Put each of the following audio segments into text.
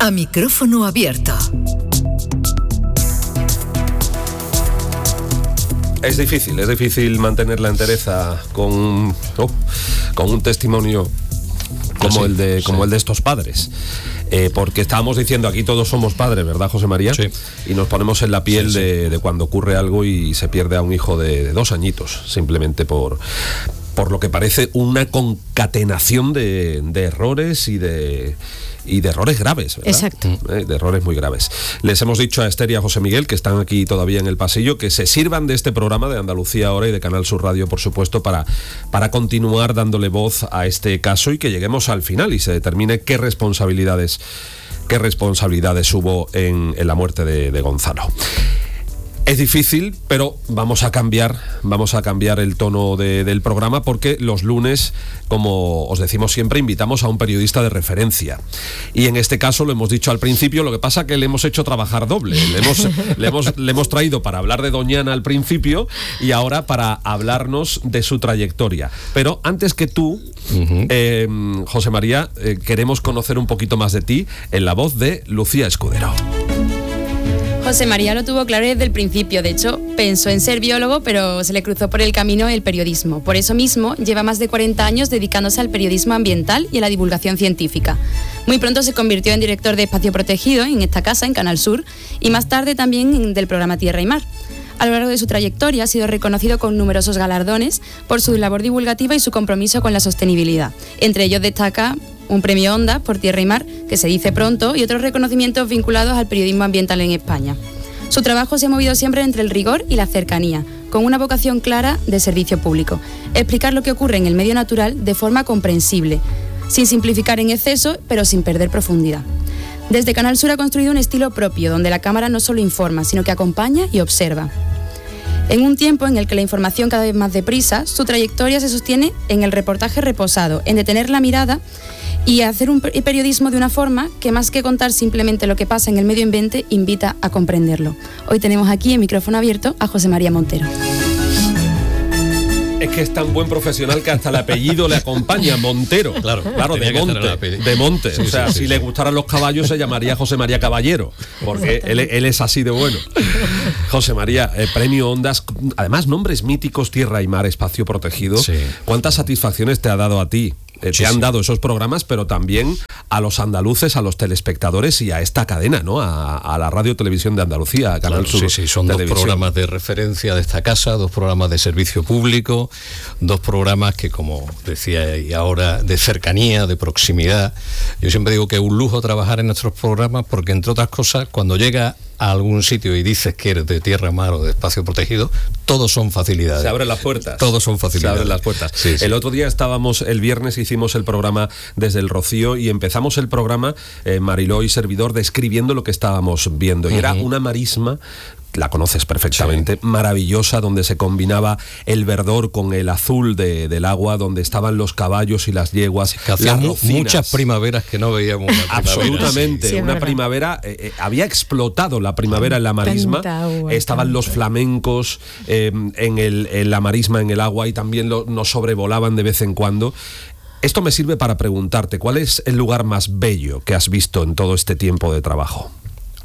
A micrófono abierto. Es difícil mantener la entereza con un testimonio como el de estos padres. Porque estábamos diciendo, aquí todos somos padres, ¿verdad, José María? Sí. Y nos ponemos en la piel de cuando ocurre algo y se pierde a un hijo de 2 añitos, simplemente por lo que parece una concatenación de errores y de errores graves, ¿verdad? Exacto. De errores muy graves. Les hemos dicho a Esther y a José Miguel, que están aquí todavía en el pasillo, que se sirvan de este programa de Andalucía Ahora y de Canal Sur Radio, por supuesto, para continuar dándole voz a este caso y que lleguemos al final y se determine qué responsabilidades hubo en la muerte de Gonzalo. Es difícil, pero vamos a cambiar el tono del programa, porque los lunes, como os decimos siempre, invitamos a un periodista de referencia. Y en este caso, lo hemos dicho al principio, lo que pasa es que le hemos hecho trabajar doble. Le hemos traído para hablar de Doñana al principio y ahora para hablarnos de su trayectoria. Pero antes que tú, José María, queremos conocer un poquito más de ti en la voz de Lucía Escudero. José María lo tuvo claro desde el principio. De hecho, pensó en ser biólogo, pero se le cruzó por el camino el periodismo. Por eso mismo, lleva más de 40 años dedicándose al periodismo ambiental y a la divulgación científica. Muy pronto se convirtió en director de Espacio Protegido en esta casa, en Canal Sur, y más tarde también del programa Tierra y Mar. A lo largo de su trayectoria ha sido reconocido con numerosos galardones por su labor divulgativa y su compromiso con la sostenibilidad. Entre ellos destaca un premio Ondas por Tierra y Mar, que se dice pronto, y otros reconocimientos vinculados al periodismo ambiental en España. Su trabajo se ha movido siempre entre el rigor y la cercanía, con una vocación clara de servicio público. Explicar lo que ocurre en el medio natural de forma comprensible, sin simplificar en exceso, pero sin perder profundidad. Desde Canal Sur ha construido un estilo propio, donde la cámara no solo informa, sino que acompaña y observa. En un tiempo en el que la información cada vez más deprisa, su trayectoria se sostiene en el reportaje reposado, en detener la mirada y hacer un periodismo de una forma que, más que contar simplemente lo que pasa en el medio ambiente, invita a comprenderlo. Hoy tenemos aquí en micrófono abierto a José María Montero. Es que es tan buen profesional que hasta el apellido le acompaña, Montero. Claro, de Monte. Sí, o sea, si le gustaran los caballos se llamaría José María Caballero, porque él es así de bueno. José María, premio Ondas, además nombres míticos, Tierra y Mar, Espacio Protegido. Sí. ¿Cuántas satisfacciones te ha dado a ti? Te han dado esos programas, pero también a los andaluces, a los telespectadores y a esta cadena, ¿no? A la Radio Televisión de Andalucía, a Canal Sur. Sí, son Televisión. 2 programas de referencia de esta casa, 2 programas de servicio público, 2 programas que, como decía y ahora, de cercanía, de proximidad. Yo siempre digo que es un lujo trabajar en nuestros programas porque, entre otras cosas, cuando llega a algún sitio y dices que eres de Tierra, Mar o de Espacio Protegido, todos son facilidades. Se abren las puertas. Todos son facilidades. Se abren las puertas. Sí. El otro día el viernes hicimos el programa desde el Rocío y empezamos el programa, Mariló y servidor, describiendo lo que estábamos viendo. Y era una marisma, la conoces perfectamente, maravillosa, donde se combinaba el verdor con el azul del agua, donde estaban los caballos y las yeguas, las muchas primaveras que no veíamos. Absolutamente, sí, una primavera, había explotado la primavera en la marisma, estaban los flamencos en la marisma, en el agua, y también nos sobrevolaban de vez en cuando. Esto me sirve para preguntarte, ¿cuál es el lugar más bello que has visto en todo este tiempo de trabajo?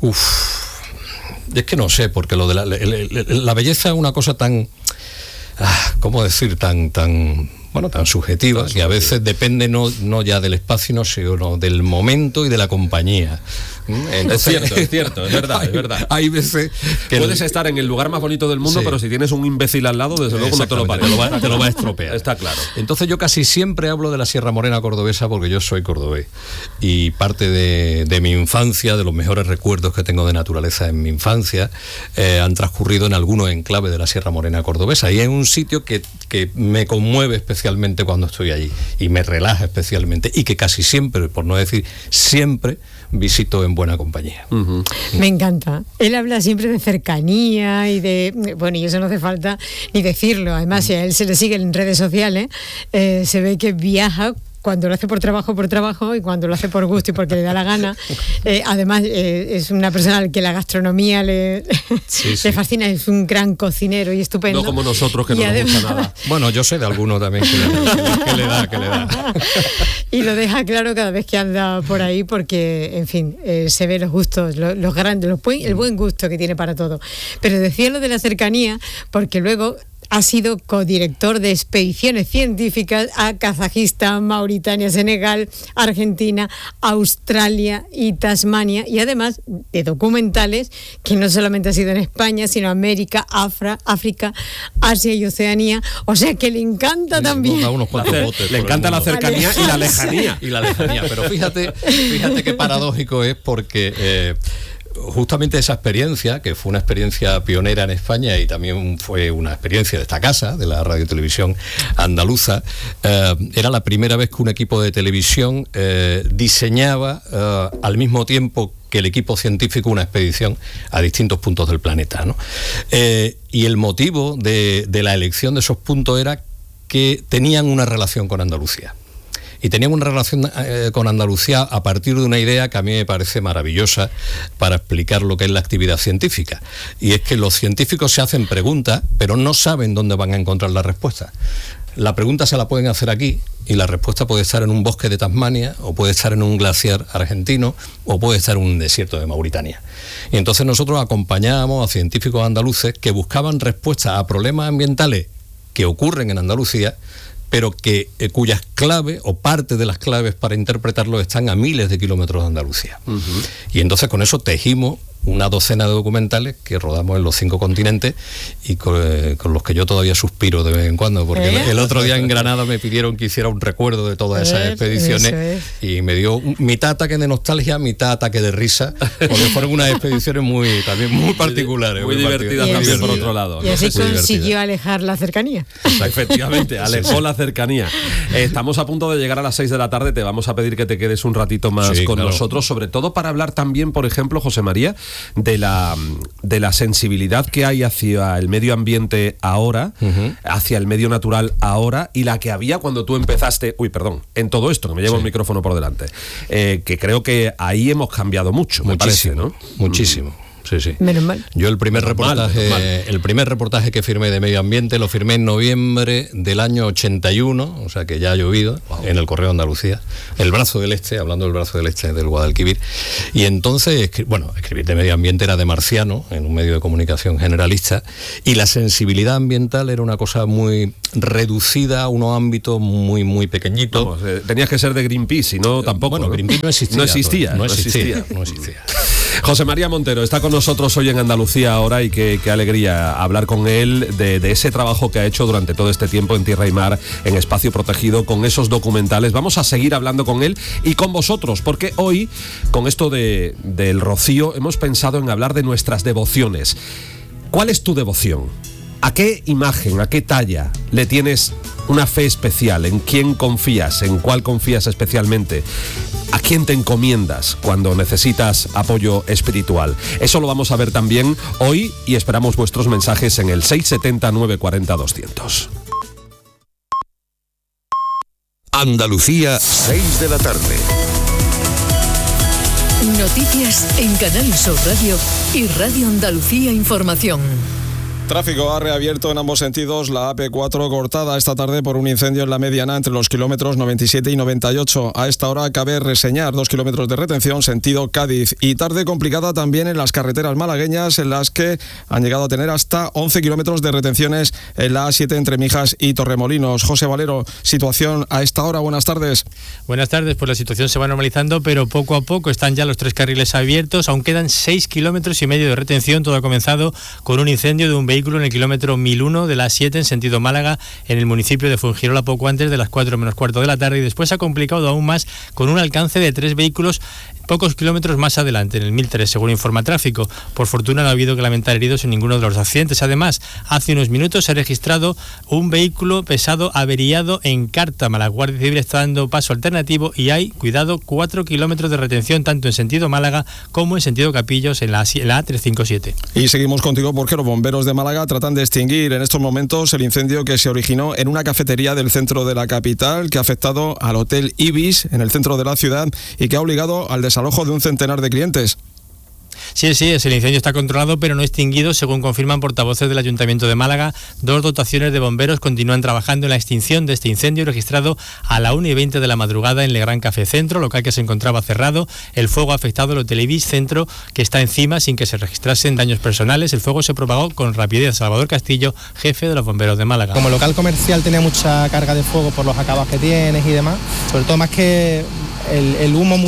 Es que no sé, porque lo de la belleza es una cosa tan, ¿cómo decir? Tan subjetiva, que a veces depende no ya del espacio, sino del momento y de la compañía. Entonces, es cierto, es verdad. Hay veces que puedes estar en el lugar más bonito del mundo, pero si tienes un imbécil al lado, desde luego no te lo parece. Te lo va a estropear. Está claro. Entonces yo casi siempre hablo de la Sierra Morena cordobesa porque yo soy cordobés. Y parte de mi infancia, de los mejores recuerdos que tengo de naturaleza en mi infancia, han transcurrido en algunos enclaves de la Sierra Morena cordobesa. Y es un sitio que me conmueve especialmente cuando estoy allí. Y me relaja especialmente. Y que casi siempre, por no decir siempre, visito en buena compañía. Me encanta. Él habla siempre de cercanía y y eso no hace falta ni decirlo. Además, si a él se le sigue en redes sociales, se ve que viaja cuando lo hace por trabajo, y cuando lo hace por gusto y porque le da la gana. Además, es una persona al que la gastronomía le fascina, es un gran cocinero y estupendo. No como nosotros, que no nos gusta nada. Bueno, yo sé de alguno también que le da. Y lo deja claro cada vez que anda por ahí, porque, en fin, se ve los gustos, los grandes, el buen gusto que tiene para todo. Pero decía lo de la cercanía, porque luego ha sido codirector de expediciones científicas a Kazajistán, Mauritania, Senegal, Argentina, Australia y Tasmania, y además de documentales que no solamente ha sido en España, sino América, África, Asia y Oceanía. O sea que le encanta también. Le encanta la cercanía y la lejanía. Pero fíjate qué paradójico es, porque justamente esa experiencia, que fue una experiencia pionera en España y también fue una experiencia de esta casa, de la Radio y Televisión Andaluza, era la primera vez que un equipo de televisión diseñaba al mismo tiempo que el equipo científico una expedición a distintos puntos del planeta, ¿no? Y el motivo de la elección de esos puntos era que tenían una relación con Andalucía. Y teníamos una relación con Andalucía a partir de una idea que a mí me parece maravillosa para explicar lo que es la actividad científica. Y es que los científicos se hacen preguntas, pero no saben dónde van a encontrar la respuesta. La pregunta se la pueden hacer aquí y la respuesta puede estar en un bosque de Tasmania, o puede estar en un glaciar argentino, o puede estar en un desierto de Mauritania. Y entonces nosotros acompañábamos a científicos andaluces que buscaban respuestas a problemas ambientales que ocurren en Andalucía, pero cuyas claves o parte de las claves para interpretarlo están a miles de kilómetros de Andalucía. Uh-huh. Y entonces con eso tejimos una docena de documentales que rodamos en los 5 continentes y con los que yo todavía suspiro de vez en cuando, porque el otro día en Granada me pidieron que hiciera un recuerdo de todas esas expediciones y me dio mitad ataque de nostalgia, mitad ataque de risa, porque fueron unas expediciones muy particulares. Muy divertidas también, por otro lado. Y así consiguió alejar la cercanía. Efectivamente, alejó la cercanía. Estamos a punto de llegar a las 6 de la tarde, te vamos a pedir que te quedes un ratito más con nosotros, sobre todo para hablar también, por ejemplo, José María, de la sensibilidad que hay hacia el medio ambiente ahora, hacia el medio natural ahora, y la que había cuando tú empezaste, en todo esto, que me llevo el micrófono por delante, que creo que ahí hemos cambiado mucho, me parece, ¿no? Muchísimo. Sí. Menos mal. Yo el primer reportaje que firmé de medio ambiente lo firmé en noviembre del año 81, o sea que ya ha llovido, en el Correo de Andalucía, el brazo del este, hablando del brazo del este del Guadalquivir. Y entonces, escribir de medio ambiente era de marciano, en un medio de comunicación generalista, y la sensibilidad ambiental era una cosa muy reducida a unos ámbitos muy, muy pequeñitos. Vamos, tenías que ser de Greenpeace, y no tampoco. Bueno, Greenpeace no existía. No existía. José María Montero está con nosotros hoy en Andalucía Ahora, y qué alegría hablar con él de ese trabajo que ha hecho durante todo este tiempo en Tierra y Mar, en Espacio Protegido, con esos documentales. Vamos a seguir hablando con él y con vosotros, porque hoy, con esto del rocío, hemos pensado en hablar de nuestras devociones. ¿Cuál es tu devoción? ¿A qué imagen, a qué talla le tienes una fe especial? ¿En quién confías? ¿En cuál confías especialmente? ¿A quién te encomiendas cuando necesitas apoyo espiritual? Eso lo vamos a ver también hoy, y esperamos vuestros mensajes en el 670 940 200. Andalucía, 6 de la tarde. Noticias en Canal Sur Radio y Radio Andalucía Información. Tráfico ha reabierto en ambos sentidos la AP4, cortada esta tarde por un incendio en la mediana entre los kilómetros 97 y 98. A esta hora cabe reseñar 2 kilómetros de retención sentido Cádiz, y tarde complicada también en las carreteras malagueñas, en las que han llegado a tener hasta 11 kilómetros de retenciones en la A7 entre Mijas y Torremolinos. José Valero, situación a esta hora. Buenas tardes. Buenas tardes, pues la situación se va normalizando, pero poco a poco están ya los 3 carriles abiertos, aún quedan 6 kilómetros y medio de retención. Todo ha comenzado con un incendio de un vehículo en el kilómetro 1001 de la A7 en sentido Málaga, en el municipio de Fuengirola, poco antes de las 4 menos cuarto de la tarde, y después ha complicado aún más con un alcance de 3 vehículos pocos kilómetros más adelante, en el 1003, según informa Tráfico. Por fortuna no ha habido que lamentar heridos en ninguno de los accidentes. Además, hace unos minutos se ha registrado un vehículo pesado averiado en Cártama. La Guardia Civil está dando paso alternativo y hay, cuidado, 4 kilómetros de retención tanto en sentido Málaga como en sentido Capillos en la A357. Y seguimos contigo, porque los bomberos de Málaga Málaga tratan de extinguir en estos momentos el incendio que se originó en una cafetería del centro de la capital, que ha afectado al Hotel Ibis en el centro de la ciudad y que ha obligado al desalojo de un centenar de clientes. Sí, el incendio está controlado pero no extinguido, según confirman portavoces del Ayuntamiento de Málaga. 2 dotaciones de bomberos continúan trabajando en la extinción de este incendio registrado a la 1:20 de la madrugada en Legrand Café Centro, local que se encontraba cerrado. El fuego ha afectado al Hotel Ibis Centro, que está encima, sin que se registrasen daños personales. El fuego se propagó con rapidez. Salvador Castillo, jefe de los bomberos de Málaga. Como local comercial tenía mucha carga de fuego por los acabados que tienes y demás, sobre todo más que un humo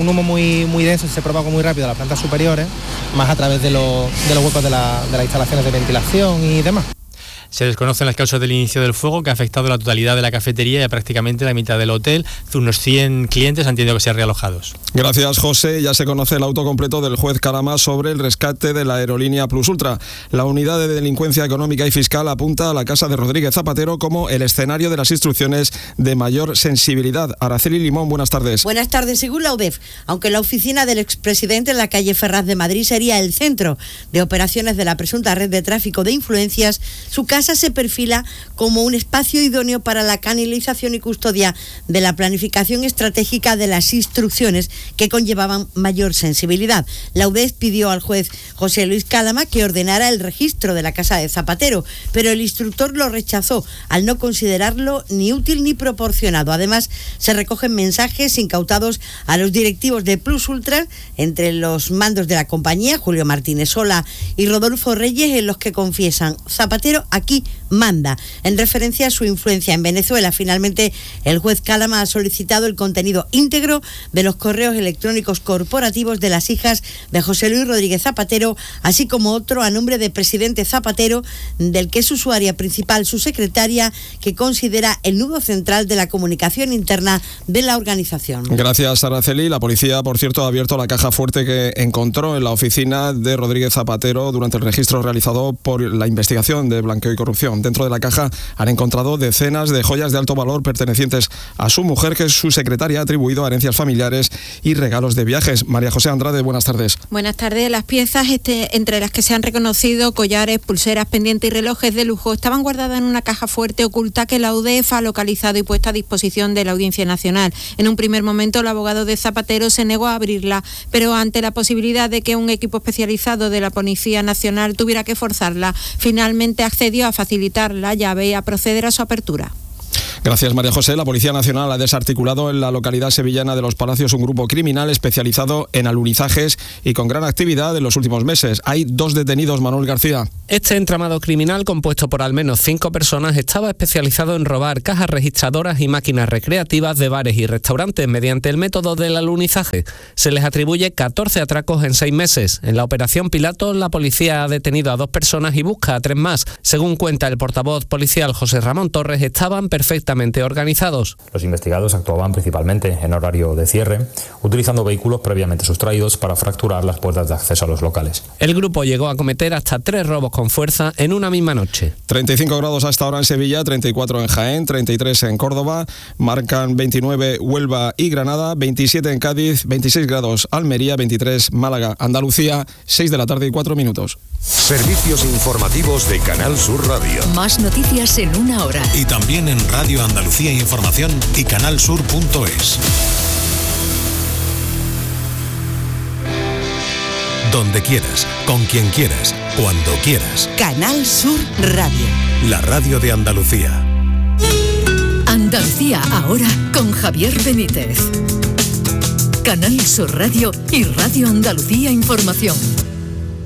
muy denso, se propaga muy rápido a las plantas superiores, más a través de los huecos de las instalaciones de ventilación y demás. Se desconocen las causas del inicio del fuego, que ha afectado la totalidad de la cafetería y a prácticamente la mitad del hotel. Unos 100 clientes han tenido que ser realojados. Gracias, José. Ya se conoce el auto completo del juez Calama sobre el rescate de la aerolínea Plus Ultra. La unidad de delincuencia económica y fiscal apunta a la casa de Rodríguez Zapatero como el escenario de las instrucciones de mayor sensibilidad. Araceli Limón, buenas tardes. Buenas tardes. Según la UDEF, aunque la oficina del expresidente en la calle Ferraz de Madrid sería el centro de operaciones de la presunta red de tráfico de influencias, su casa se perfila como un espacio idóneo para la canalización y custodia de la planificación estratégica de las instrucciones que conllevaban mayor sensibilidad. La UDEF pidió al juez José Luis Calama que ordenara el registro de la casa de Zapatero, pero el instructor lo rechazó al no considerarlo ni útil ni proporcionado. Además, se recogen mensajes incautados a los directivos de Plus Ultra, entre los mandos de la compañía, Julio Martínez Sola y Rodolfo Reyes, en los que confiesan: Zapatero aquí manda, en referencia a su influencia en Venezuela. Finalmente, el juez Calama ha solicitado el contenido íntegro de los correos electrónicos corporativos de las hijas de José Luis Rodríguez Zapatero, así como otro a nombre del presidente Zapatero, del que es usuaria principal su secretaria, que considera el nudo central de la comunicación interna de la organización. Gracias, Araceli. La policía, por cierto, ha abierto la caja fuerte que encontró en la oficina de Rodríguez Zapatero durante el registro realizado por la investigación de blanqueo y corrupción. Dentro de la caja han encontrado decenas de joyas de alto valor pertenecientes a su mujer, que su secretaria ha atribuido a herencias familiares y regalos de viajes. María José Andrade, buenas tardes. Buenas tardes. Las piezas, entre las que se han reconocido collares, pulseras, pendientes y relojes de lujo, estaban guardadas en una caja fuerte oculta que la UDEF ha localizado y puesto a disposición de la Audiencia Nacional. En un primer momento, el abogado de Zapatero se negó a abrirla, pero ante la posibilidad de que un equipo especializado de la Policía Nacional tuviera que forzarla, finalmente accedió a facilitar la llave y a proceder a su apertura. Gracias, María José. La Policía Nacional ha desarticulado en la localidad sevillana de Los Palacios un grupo criminal especializado en alunizajes y con gran actividad en los últimos meses. Hay 2 detenidos, Manuel García. Este entramado criminal, compuesto por al menos 5 personas, estaba especializado en robar cajas registradoras y máquinas recreativas de bares y restaurantes mediante el método del alunizaje. Se les atribuye 14 atracos en 6 meses. En la operación Pilato, la policía ha detenido a 2 personas y busca a 3 más. Según cuenta el portavoz policial José Ramón Torres, estaban perfectamente organizados. Los investigados actuaban principalmente en horario de cierre, utilizando vehículos previamente sustraídos para fracturar las puertas de acceso a los locales. El grupo llegó a cometer hasta 3 robos con fuerza en una misma noche. 35 grados hasta ahora en Sevilla, 34 en Jaén, 33 en Córdoba, marcan 29 Huelva y Granada, 27 en Cádiz, 26 grados Almería, 23 Málaga, Andalucía, 6 de la tarde y 4 minutos. Servicios informativos de Canal Sur Radio. Más noticias en 1 hora. Y también en Radio Andalucía Información y canalsur.es. Donde quieras, con quien quieras, cuando quieras. Canal Sur Radio. La radio de Andalucía. Andalucía ahora con Javier Benítez. Canal Sur Radio y Radio Andalucía Información.